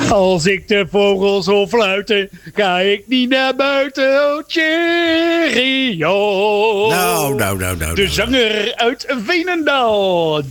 Als ik de vogels hoor fluiten, ga ik niet naar buiten. Oh, Thierry, oh. Nou. De zanger uit Veenendaal.